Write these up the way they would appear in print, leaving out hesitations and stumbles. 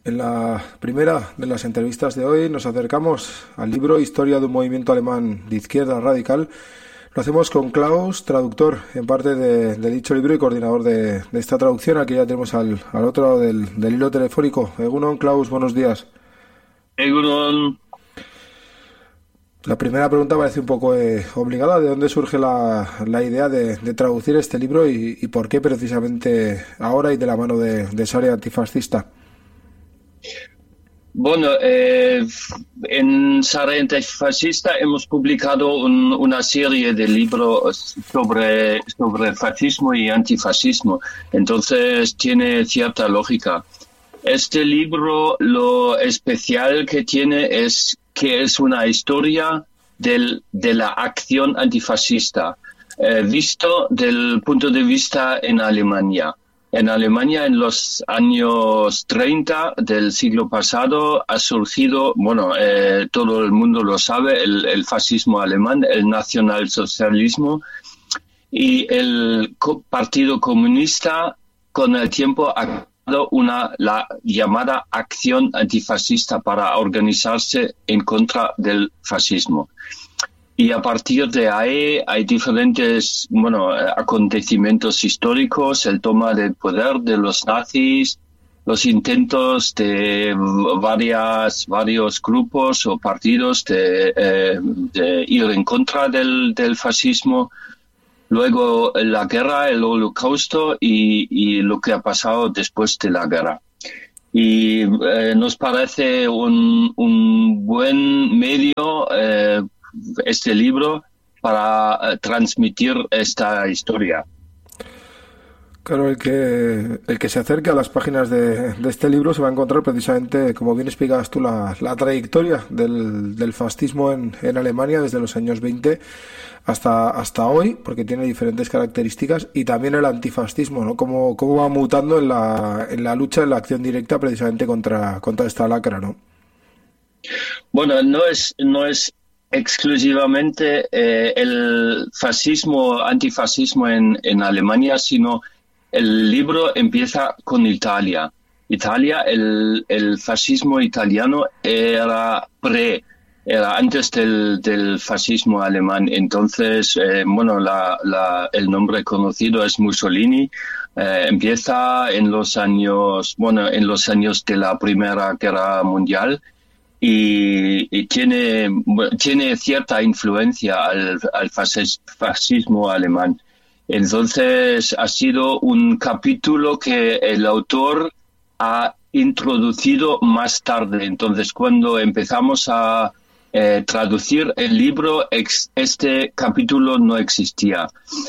En la primera de las entrevistas de hoy nos acercamos al libro Historia de un movimiento alemán de izquierda radical. Lo hacemos con Klaus, traductor en parte de dicho libro y coordinador de esta traducción. Aquí ya tenemos al otro lado del hilo telefónico. Egunon, Klaus, buenos días. Egunon. La primera pregunta parece un poco obligada. ¿De dónde surge la idea de traducir este libro y por qué precisamente ahora y de la mano de Sarea Antifascista? Bueno, en Sarea Antifascista hemos publicado una serie de libros sobre fascismo y antifascismo, entonces tiene cierta lógica. Este libro, lo especial que tiene es que es una historia de la acción antifascista, visto del punto de vista en Alemania. En Alemania, en los años 30 del siglo pasado, ha surgido, todo el mundo lo sabe, el fascismo alemán, el nacionalsocialismo, y el Partido Comunista con el tiempo ha dado la llamada acción antifascista para organizarse en contra del fascismo. Y a partir de ahí hay diferentes acontecimientos históricos, el toma del poder de los nazis, los intentos de varios grupos o partidos de ir en contra del fascismo, luego la guerra, el holocausto y lo que ha pasado después de la guerra. Y nos parece un buen medio este libro para transmitir esta historia. Claro, el que se acerque a las páginas de este libro se va a encontrar precisamente, como bien explicabas tú, la trayectoria del fascismo en Alemania desde los años 20 hasta hoy, porque tiene diferentes características, y también el antifascismo, ¿no? Cómo va mutando en la lucha, en la acción directa precisamente contra esta lacra, ¿no? Bueno, no es exclusivamente el antifascismo en Alemania, sino el libro empieza con Italia. El fascismo italiano era antes del fascismo alemán. Entonces, el nombre conocido es Mussolini. Empieza en los años de la Primera Guerra Mundial. Y tiene cierta influencia al fascismo alemán. Entonces ha sido un capítulo que el autor ha introducido más tarde. Entonces cuando empezamos a traducir el libro, este capítulo no existía.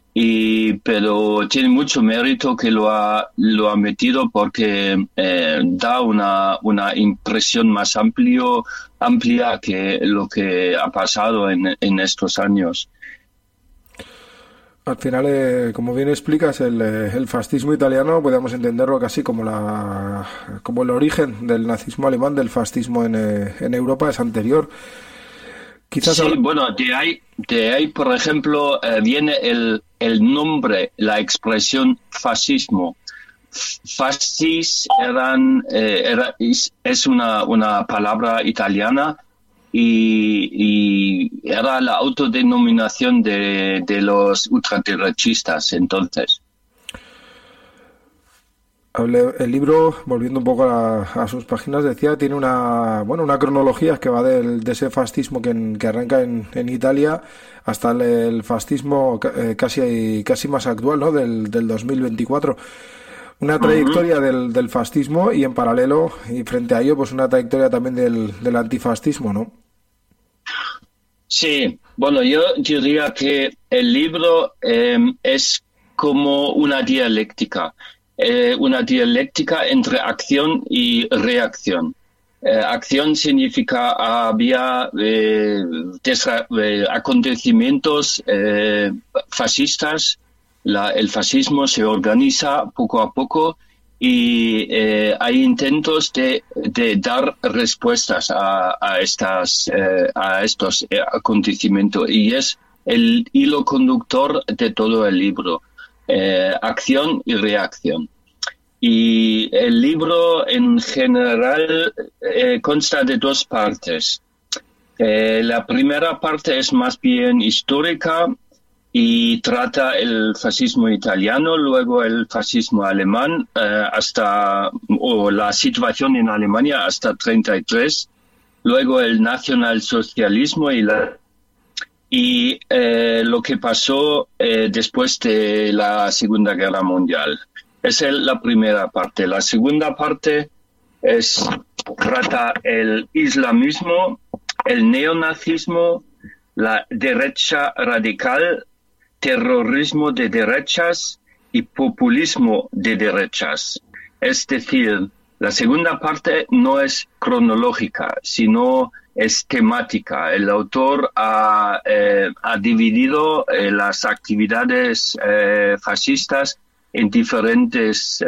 Pero tiene mucho mérito que lo ha metido porque da una impresión más amplia que lo que ha pasado en estos años. Al final, como bien explicas, el fascismo italiano podemos entenderlo casi como el origen del nazismo alemán, del fascismo en Europa es anterior. Quizás sí, de ahí, por ejemplo, viene el nombre, la expresión fascismo. Fascis es una palabra italiana y era la autodenominación de los ultraderechistas entonces. El libro, volviendo un poco a sus páginas, decía, tiene una cronología que va de ese fascismo que arranca en Italia hasta el fascismo casi más actual, ¿no? Del 2024. Una trayectoria del fascismo y en paralelo y frente a ello, pues una trayectoria también del antifascismo, ¿no? Sí, yo diría que el libro es como una dialéctica entre acción y reacción. Acción significa había acontecimientos fascistas, el fascismo se organiza poco a poco y hay intentos de dar respuestas a estos acontecimientos y es el hilo conductor de todo el libro. Acción y reacción. Y el libro en general consta de dos partes. La primera parte es más bien histórica y trata el fascismo italiano, luego el fascismo alemán, o la situación en Alemania hasta 1933, luego el nacionalsocialismo y lo que pasó después de la Segunda Guerra Mundial. Esa es la primera parte. La segunda parte trata el islamismo, el neonazismo, la derecha radical, terrorismo de derechas y populismo de derechas. Es decir, la segunda parte no es cronológica, sino es temática. El autor ha dividido las actividades fascistas en diferentes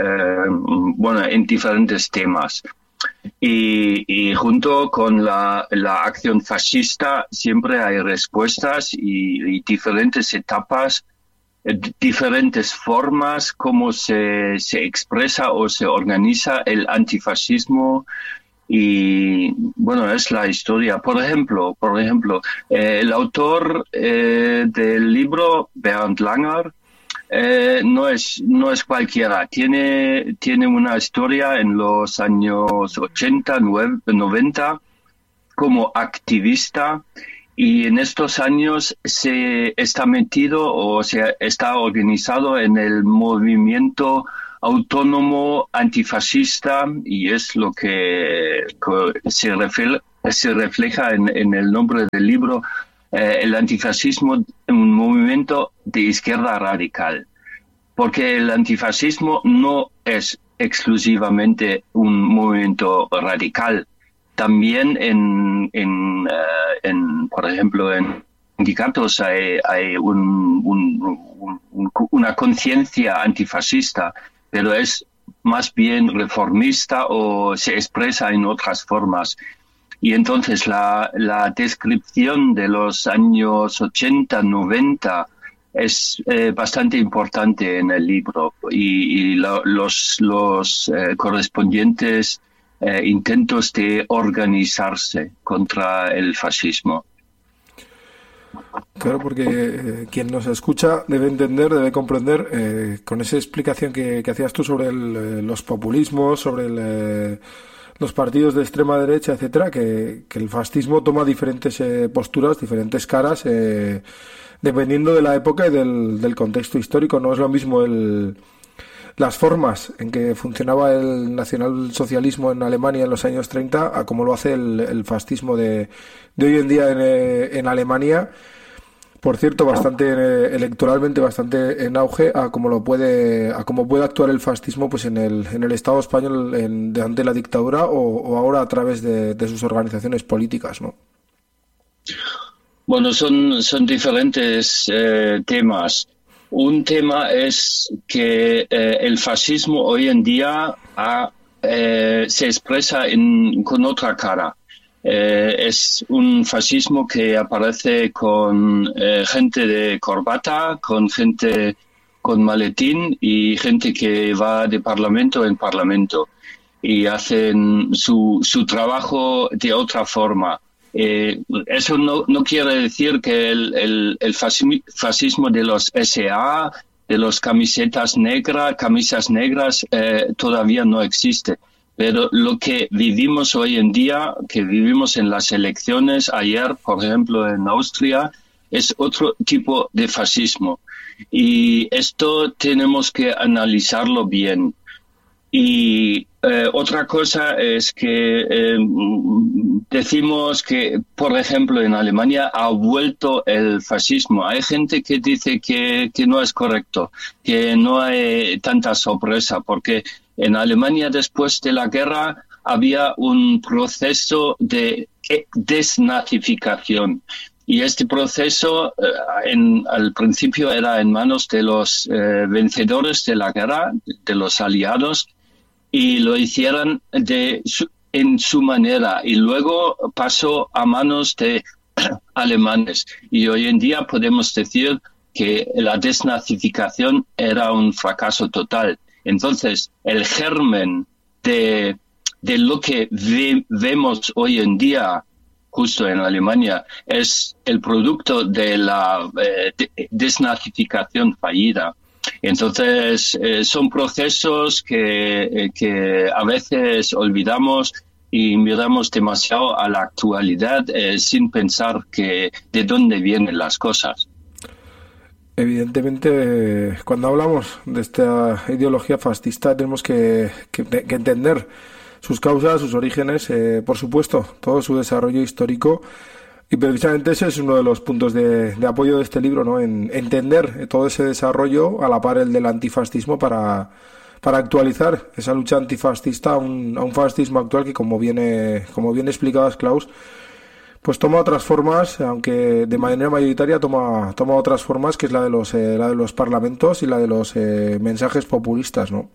temas. Y junto con la acción fascista siempre hay respuestas y diferentes etapas, diferentes formas como se expresa o se organiza el antifascismo. Y bueno, es la historia. Por ejemplo, el autor del libro, Bernd Langer, no es cualquiera. Tiene una historia en los años 80, 90 como activista, y en estos años se está metido o se está organizado en el movimiento autónomo antifascista, y es lo que se refleja en el nombre del libro. El antifascismo, un movimiento de izquierda radical, porque el antifascismo no es exclusivamente un movimiento radical. También por ejemplo, en sindicatos hay una conciencia antifascista, pero es más bien reformista o se expresa en otras formas. Y entonces la descripción de los años 80, 90 es bastante importante en el libro, y los correspondientes intentos de organizarse contra el fascismo. Claro, porque quien nos escucha debe entender, debe comprender, con esa explicación que hacías tú sobre los populismos, sobre los partidos de extrema derecha, etcétera, que el fascismo toma diferentes posturas, diferentes caras, dependiendo de la época y del contexto histórico. No es lo mismo las formas en que funcionaba el nacionalsocialismo en Alemania en los años 30 a cómo lo hace el fascismo de hoy en día en Alemania. Por cierto, bastante electoralmente bastante en auge a cómo puede actuar el fascismo pues en el Estado español durante la dictadura o ahora a través de sus organizaciones políticas, ¿no? Bueno, son diferentes temas. Un tema es que el fascismo hoy en día se expresa con otra cara. Es un fascismo que aparece con gente de corbata, con gente con maletín y gente que va de parlamento en parlamento y hacen su trabajo de otra forma. Eso no quiere decir que el fascismo de los SA, de los camisas negras, todavía no existe. Pero lo que vivimos hoy en día, que vivimos en las elecciones, ayer, por ejemplo, en Austria, es otro tipo de fascismo. Y esto tenemos que analizarlo bien. Y otra cosa es que decimos que, por ejemplo, en Alemania ha vuelto el fascismo. Hay gente que dice que no es correcto, que no hay tanta sorpresa, porque en Alemania después de la guerra había un proceso de desnazificación. Y este proceso al principio era en manos de los vencedores de la guerra, de los aliados, y lo hicieron en su manera, y luego pasó a manos de alemanes. Y hoy en día podemos decir que la desnazificación era un fracaso total. Entonces, el germen de lo que vemos hoy en día justo en Alemania es el producto de la desnazificación fallida. Entonces, son procesos que a veces olvidamos y miramos demasiado a la actualidad sin pensar de dónde vienen las cosas. Evidentemente, cuando hablamos de esta ideología fascista tenemos que entender sus causas, sus orígenes, por supuesto, todo su desarrollo histórico, y precisamente ese es uno de los puntos de apoyo de este libro, ¿no? En entender todo ese desarrollo a la par el del antifascismo para actualizar esa lucha antifascista a un fascismo actual que, como bien explicabas, Klaus, pues toma otras formas, aunque de manera mayoritaria toma otras formas, que es la de los parlamentos y la de los mensajes populistas, ¿no?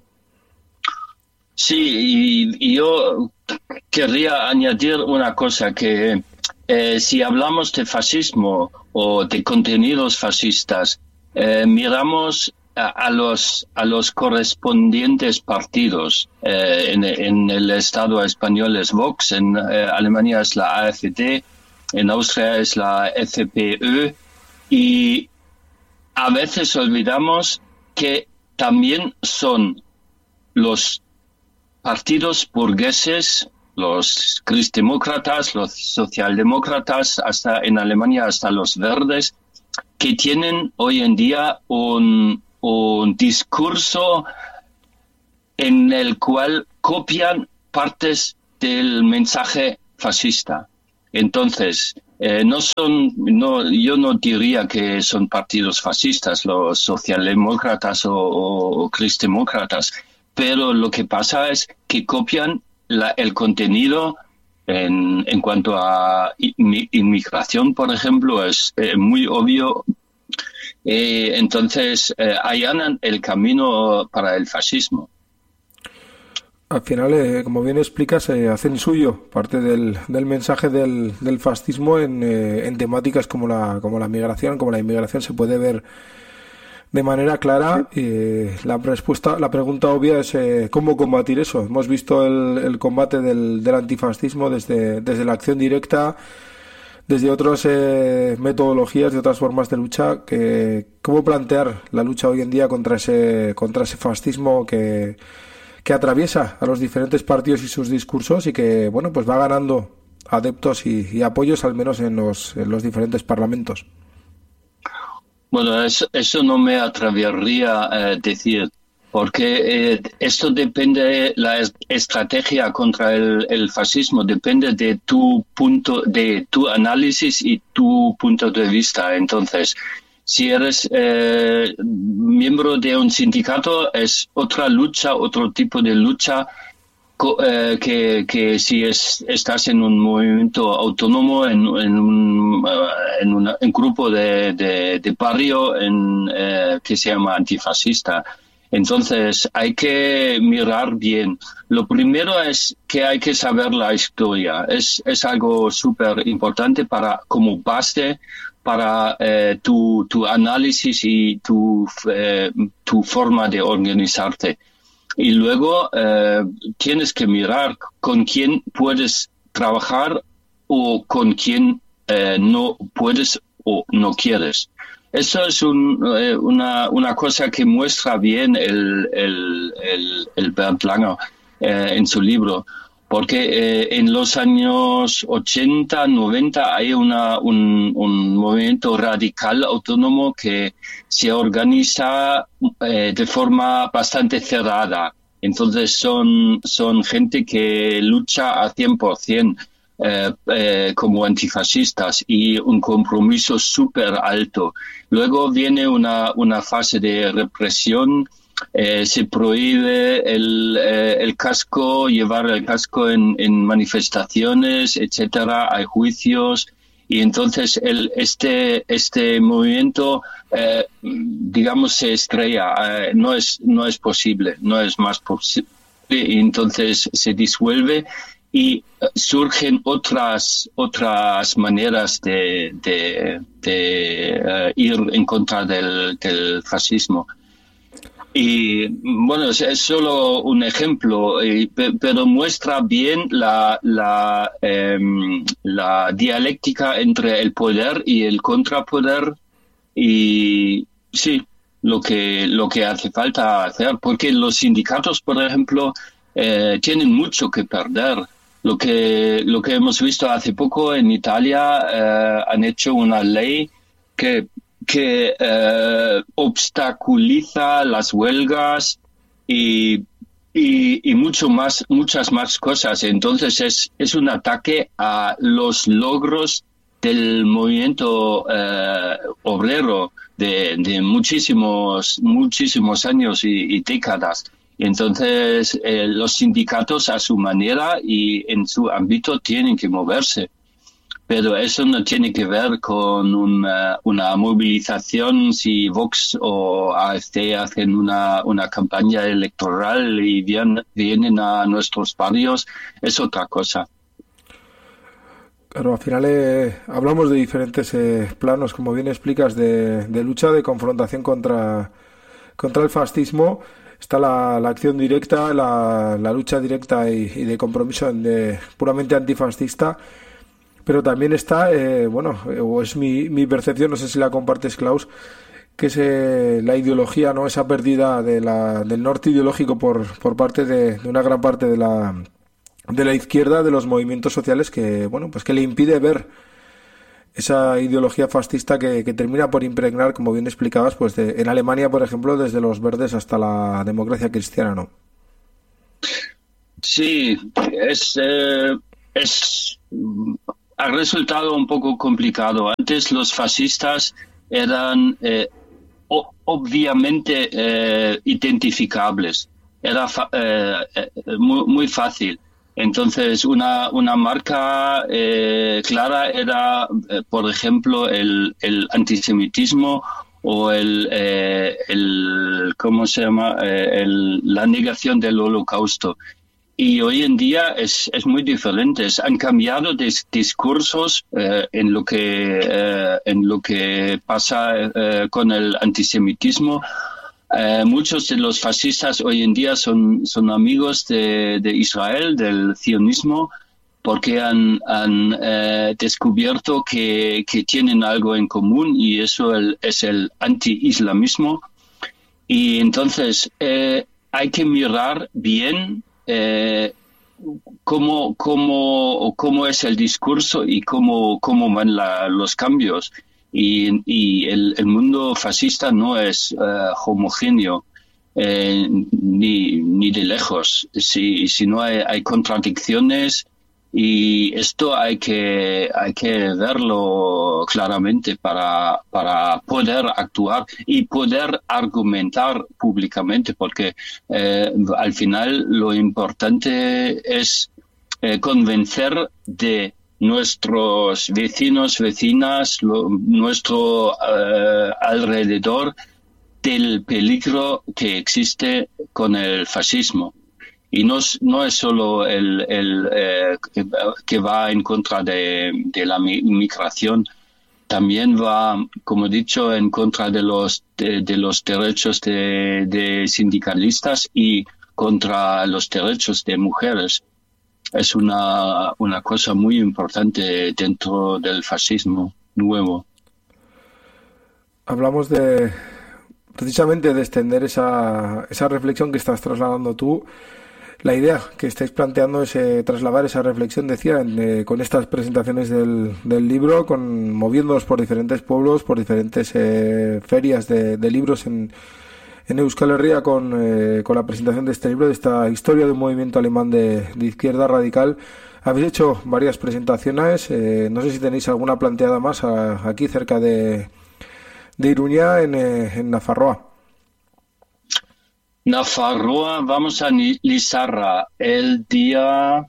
Sí, y yo querría añadir una cosa, que si hablamos de fascismo o de contenidos fascistas, miramos a los correspondientes partidos. En el Estado español es Vox, en Alemania es la AfD, en Austria es la FPÖ, y a veces olvidamos que también son los partidos burgueses, los christdemócratas, los socialdemócratas, hasta en Alemania hasta los verdes, que tienen hoy en día un discurso en el cual copian partes del mensaje fascista. Entonces, yo no diría que son partidos fascistas los socialdemócratas o christdemócratas, pero lo que pasa es que copian el contenido en cuanto a inmigración, por ejemplo, es muy obvio. Entonces, allanan el camino para el fascismo. Al final, como bien explicas, hacen suyo parte del mensaje del fascismo en temáticas como la migración. Como la inmigración se puede ver de manera clara, la pregunta obvia es ¿cómo combatir eso? Hemos visto el combate del antifascismo desde la acción directa, desde otras metodologías, de otras formas de lucha. ¿Cómo plantear la lucha hoy en día contra ese fascismo que atraviesa a los diferentes partidos y sus discursos, y que, bueno, pues va ganando adeptos y apoyos, al menos en los diferentes parlamentos? Bueno, eso no me atrevería a decir, porque esto depende, la estrategia contra el fascismo depende de tu análisis y tu punto de vista. Entonces, si eres miembro de un sindicato, es otra lucha, otro tipo de lucha que si estás en un movimiento autónomo, en un grupo de barrio que se llama antifascista. Entonces hay que mirar bien. Lo primero es que hay que saber la historia. Es algo súper importante como base para tu análisis y tu forma de organizarte. Y luego tienes que mirar con quién puedes trabajar o con quién no puedes o no quieres. Eso es una cosa que muestra bien el Bernd Langer en su libro, porque en los años 80, 90 hay un movimiento radical autónomo que se organiza de forma bastante cerrada. Entonces son gente que lucha a 100% como antifascistas y un compromiso súper alto. Luego viene una fase de represión. Se prohíbe el casco, llevar el casco en manifestaciones, etcétera. Hay juicios, y entonces este movimiento digamos se estrella. No es posible, no es más posible, y entonces se disuelve y surgen otras maneras de ir en contra del fascismo. Y bueno, es solo un ejemplo, pero muestra bien la dialéctica entre el poder y el contrapoder, y sí, lo que hace falta hacer, porque los sindicatos, por ejemplo, tienen mucho que perder. Lo que hemos visto hace poco en Italia, han hecho una ley que obstaculiza las huelgas y muchas más cosas. Entonces es un ataque a los logros del movimiento obrero de muchísimos años y décadas. Entonces los sindicatos a su manera y en su ámbito tienen que moverse. Pero eso no tiene que ver con una movilización. Si Vox o AfD hacen una campaña electoral y vienen a nuestros barrios, es otra cosa. Claro, al final hablamos de diferentes planos, como bien explicas, de lucha, de confrontación contra el fascismo. Está la acción directa, la lucha directa y de compromiso puramente antifascista. Pero también está, o es mi percepción, no sé si la compartes, Klaus, que es la ideología, ¿no? Esa pérdida del norte ideológico por parte de una gran parte de la izquierda, de los movimientos sociales, que le impide ver esa ideología fascista que termina por impregnar, como bien explicabas, pues en Alemania, por ejemplo, desde los verdes hasta la democracia cristiana, ¿no? Sí, ha resultado un poco complicado. Antes los fascistas eran obviamente identificables. Era muy fácil. Entonces una marca clara era, por ejemplo, el antisemitismo o ¿cómo se llama? La negación del Holocausto. Y hoy en día es muy diferente. Han cambiado discursos en lo que pasa con el antisemitismo. Muchos de los fascistas hoy en día son amigos de Israel, del sionismo, porque han descubierto que tienen algo en común, y eso es el anti-islamismo. Y entonces hay que mirar bien cómo es el discurso y cómo van los cambios. Y el mundo fascista no es homogéneo, ni de lejos. Si no hay contradicciones, y esto hay que verlo claramente para poder actuar y poder argumentar públicamente, porque al final lo importante es convencer de nuestros vecinos, vecinas, nuestro alrededor, del peligro que existe con el fascismo. Y no es solo que va en contra de la inmigración, también va, como he dicho, en contra de los derechos de sindicalistas y contra los derechos de mujeres. Es una cosa muy importante dentro del fascismo nuevo. Hablamos precisamente de extender esa reflexión que estás trasladando tú. La idea que estáis planteando es trasladar esa reflexión, decía, con estas presentaciones del libro, moviéndonos por diferentes pueblos, por diferentes ferias de libros en Euskal Herria, con la presentación de este libro, de esta historia de un movimiento alemán de izquierda radical. Habéis hecho varias presentaciones, no sé si tenéis alguna planteada más aquí cerca de Iruña, en Nafarroa. Nafarroa, vamos a Lizarra el día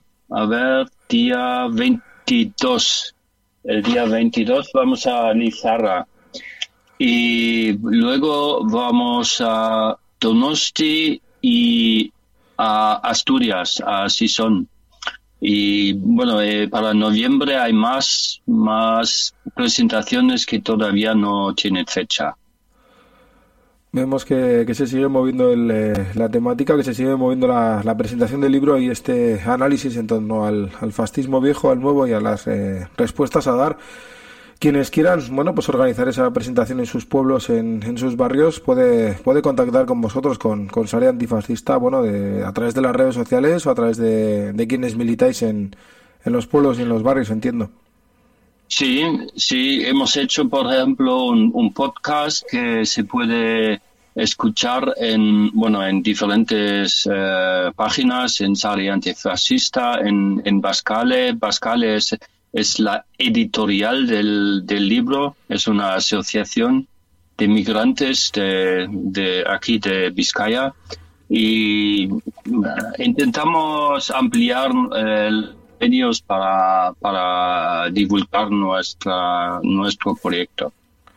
22. El día 22 vamos a Lizarra. Y luego vamos a Donosti y a Asturias, a Sison. Y bueno, para noviembre hay más presentaciones que todavía no tienen fecha. Vemos que se sigue moviendo la temática, que se sigue moviendo la presentación del libro y este análisis en torno al fascismo viejo, al nuevo y a las respuestas a dar. Quienes quieran, bueno, pues organizar esa presentación en sus pueblos, en sus barrios, puede contactar con vosotros, con Sare Antifascista, bueno, a través de las redes sociales o a través de quienes militáis en los pueblos y en los barrios, entiendo. Sí, hemos hecho, por ejemplo, un podcast que se puede escuchar en diferentes páginas, en Sare Antifascista, en Bascale. Bascale es la editorial del libro, es una asociación de migrantes de aquí de Vizcaya, y intentamos ampliar medios para divulgar nuestro proyecto.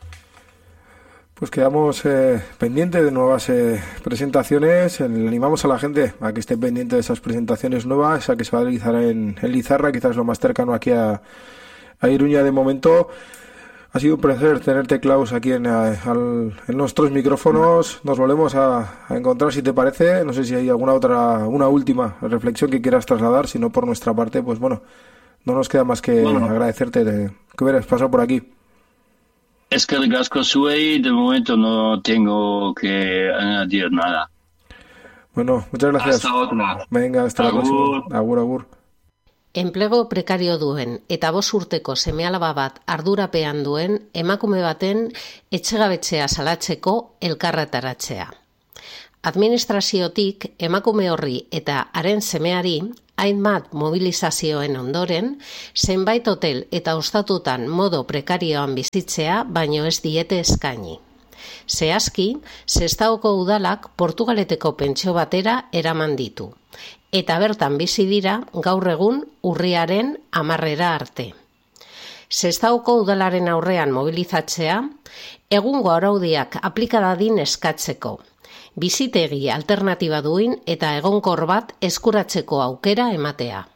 Pues quedamos pendientes de nuevas presentaciones. Le animamos a la gente a que esté pendiente de esas presentaciones nuevas, a que se va a realizar en Lizarra, quizás lo más cercano aquí a Iruña de momento. Ha sido un placer tenerte, Klaus, aquí en nuestros micrófonos. Nos volvemos a encontrar, si te parece. No sé si hay una última reflexión que quieras trasladar. Si no, por nuestra parte, pues bueno, no nos queda más que agradecerte que hubieras pasado por aquí. Es que el Gasco Suey, de momento no tengo que añadir nada. Bueno, muchas gracias. Hasta otra. Venga, hasta la próxima. Agur, agur. Enplego prekario duen eta 5 urteko seme-alaba bat ardurapean duen emakume baten etxegabetzea salatzeko elkarretaratzea. Administraziotik emakume horri eta haren semeari hainbat mobilizazioen ondoren, zenbait hotel eta ostatutan modo prekarioan bizitzea baino ez diete eskaini. Zehazki, Sestaoko udalak Portugaleteko pentsio batera eraman ditu, eta bertan bizi dira gaur egun urriaren 10 arte. Sestaoko udalaren aurrean mobilizatzea, egungo araudiak aplika dadin eskatzeko, bizitegi alternatiba duin eta egonkor bat eskuratzeko aukera ematea.